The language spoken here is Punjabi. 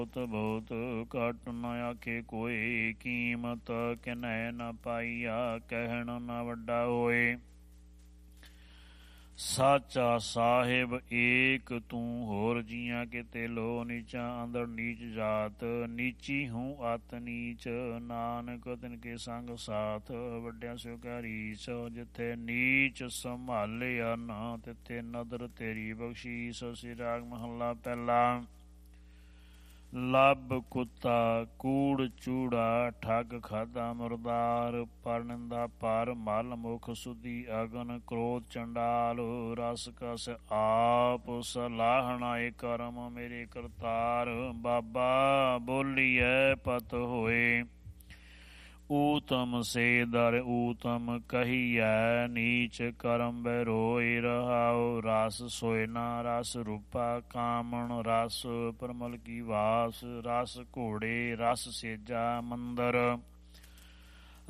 ਬਹੁਤ ਘਟ ਨ ਆਖੇ ਕੋਈ, ਕੀਮਤ ਕਿਨੈ ਨ ਪਾਈਆ, ਕਹਿਣ ਨ ਵੱਡਾ ਹੋਏ। ਸਾਚਾ ਸਾਹਿਬ ਏਕ ਤੂੰ, ਹੋਰ ਜੀਆਂ ਕਿਤੇ ਲੋ ਨੀਚਾ, ਅੰਦਰ ਨੀਚ ਜਾਤ, ਨੀਚੀ ਹੂੰ ਅਤ ਨੀਚ, ਨਾਨਕ ਤਿਨ ਕੇ ਸੰਗ ਸਾਥ, ਵੱਡਿਆ ਸਿਉ ਕੈ ਰੀਸ, ਜਿੱਥੇ ਨੀਚ ਸੰਭਾਲਿਆ ਨਾ, ਤਿੱਥੇ ਨਦਰ ਤੇਰੀ ਬਖਸ਼ੀਸ। ਸ੍ਰੀ ਰਾਗ ਮਹੱਲਾ ਪਹਿਲਾ। ਲੱਭ ਕੁੱਤਾ ਕੂੜ ਚੂੜਾ, ਠੱਗ ਖਾਧਾ ਮੁਰਦਾਰ, ਪਰਨਿੰਦਾ ਪਰ ਮਲ, ਮੁਖ ਸੁਧੀ ਅਗਨ, ਕ੍ਰੋਧ ਚੰਡਾਲ, ਰਸ ਕਸ ਆਪ, ਸਲਾਹਣਾ ਕਰਮ ਮੇਰੇ ਕਰਤਾਰ। ਬਾਬਾ ਬੋਲੀਐ ਪਤ ਹੋਏ, ਊਤਮ ਸੇ ਦਰ ਊਤਮ ਕਹੀਐ, ਨੀਚ ਕਰਮ ਬੈਰੋਇ ਰਹਾਉ। ਰਸ ਸੋਇਨਾ ਰਸ ਰੂਪਾ, ਕਾਮਣ ਰਸ ਪਰਮਲ ਕੀ ਵਾਸ, ਰਸ ਘੋੜੇ ਰਸ ਸੇਜਾ ਮੰਦਰ,